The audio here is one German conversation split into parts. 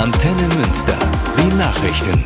Antenne Münster. Die Nachrichten.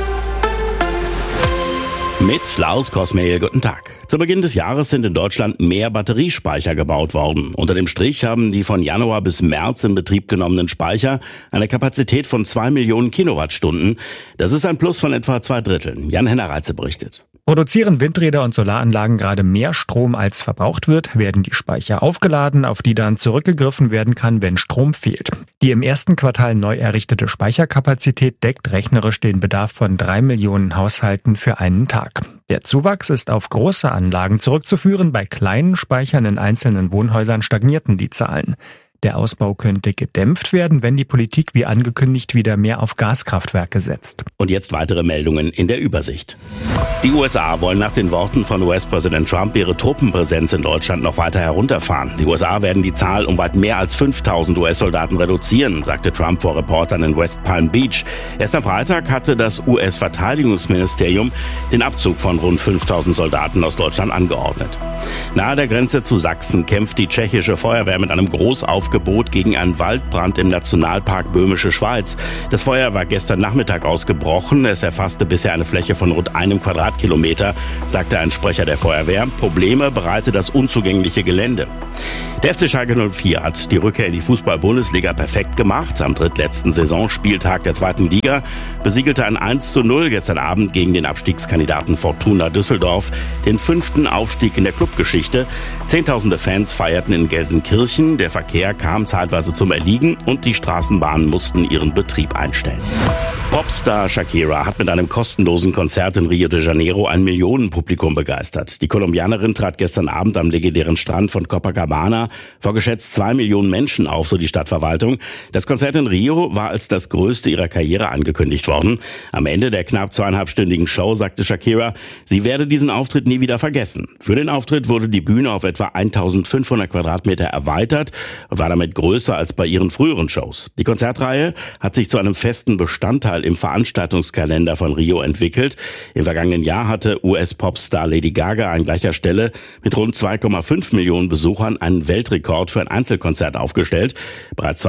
Mit Klaus Kosmehl, guten Tag. Zu Beginn des Jahres sind in Deutschland mehr Batteriespeicher gebaut worden. Unter dem Strich haben die von Januar bis März in Betrieb genommenen Speicher eine Kapazität von 2 Millionen Kilowattstunden. Das ist ein Plus von etwa 2/3. Jan-Henner Reitze berichtet. Produzieren Windräder und Solaranlagen gerade mehr Strom als verbraucht wird, werden die Speicher aufgeladen, auf die dann zurückgegriffen werden kann, wenn Strom fehlt. Die im ersten Quartal neu errichtete Speicherkapazität deckt rechnerisch den Bedarf von 3 Millionen Haushalten für einen Tag. Der Zuwachs ist auf große Anlagen zurückzuführen, bei kleinen Speichern in einzelnen Wohnhäusern stagnierten die Zahlen. Der Ausbau könnte gedämpft werden, wenn die Politik wie angekündigt wieder mehr auf Gaskraftwerke setzt. Und jetzt weitere Meldungen in der Übersicht. Die USA wollen nach den Worten von US-Präsident Trump ihre Truppenpräsenz in Deutschland noch weiter herunterfahren. Die USA werden die Zahl um weit mehr als 5.000 US-Soldaten reduzieren, sagte Trump vor Reportern in West Palm Beach. Erst am Freitag hatte das US-Verteidigungsministerium den Abzug von rund 5.000 Soldaten aus Deutschland angeordnet. Nahe der Grenze zu Sachsen kämpft die tschechische Feuerwehr mit einem Großaufgebot gegen einen Waldbrand im Nationalpark Böhmische Schweiz. Das Feuer war gestern Nachmittag ausgebrochen. Es erfasste bisher eine Fläche von rund 1 Quadratkilometer, sagte ein Sprecher der Feuerwehr. Probleme bereite das unzugängliche Gelände. Der FC Schalke 04 hat die Rückkehr in die Fußball-Bundesliga perfekt gemacht. Am drittletzten Saisonspieltag der 2. Liga besiegelte ein 1:0 gestern Abend gegen den Abstiegskandidaten Fortuna Düsseldorf den 5. Aufstieg in der Clubgeschichte. Zehntausende Fans feierten in Gelsenkirchen. Der Verkehr kam zeitweise zum Erliegen und die Straßenbahnen mussten ihren Betrieb einstellen. Popstar Shakira hat mit einem kostenlosen Konzert in Rio de Janeiro ein Millionenpublikum begeistert. Die Kolumbianerin trat gestern Abend am legendären Strand von Copacabana vor geschätzt 2 Millionen Menschen auf, so die Stadtverwaltung. Das Konzert in Rio war als das größte ihrer Karriere angekündigt worden. Am Ende der knapp 2,5-stündigen Show sagte Shakira, sie werde diesen Auftritt nie wieder vergessen. Für den Auftritt wurde die Bühne auf etwa 1.500 Quadratmeter erweitert und war damit größer als bei ihren früheren Shows. Die Konzertreihe hat sich zu einem festen Bestandteil im Veranstaltungskalender von Rio entwickelt. Im vergangenen Jahr hatte US-Popstar Lady Gaga an gleicher Stelle mit rund 2,5 Millionen Besuchern einen Weltrekord für ein Einzelkonzert aufgestellt. Bereits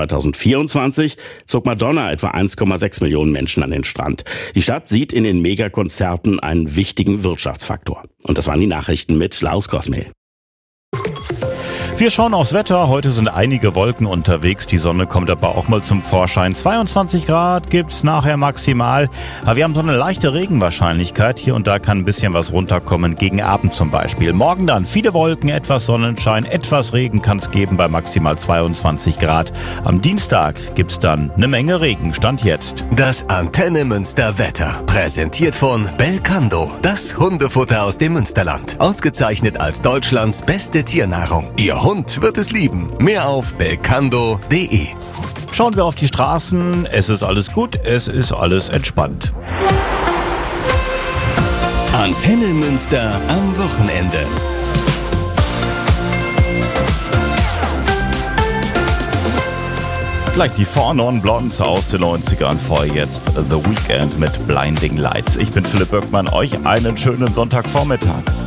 2024 zog Madonna etwa 1,6 Millionen Menschen an den Strand. Die Stadt sieht in den Megakonzerten einen wichtigen Wirtschaftsfaktor. Und das waren die Nachrichten mit Klaus Kosmehl. Wir schauen aufs Wetter. Heute sind einige Wolken unterwegs. Die Sonne kommt aber auch mal zum Vorschein. 22 Grad gibt's nachher maximal. Aber wir haben so eine leichte Regenwahrscheinlichkeit. Hier und da kann ein bisschen was runterkommen. Gegen Abend zum Beispiel. Morgen dann viele Wolken, etwas Sonnenschein, etwas Regen kann es geben bei maximal 22 Grad. Am Dienstag gibt's dann eine Menge Regen. Stand jetzt. Das Antenne Münster Wetter. Präsentiert von Belcando. Das Hundefutter aus dem Münsterland. Ausgezeichnet als Deutschlands beste Tiernahrung. Ihr Hund wird es lieben. Mehr auf belcando.de. Schauen wir auf die Straßen. Es ist alles gut, es ist alles entspannt. Antenne Münster am Wochenende. Gleich die Four Non Blondes aus den 90ern. Vorher jetzt The Weeknd mit Blinding Lights. Ich bin Philipp Böckmann. Euch einen schönen Sonntagvormittag.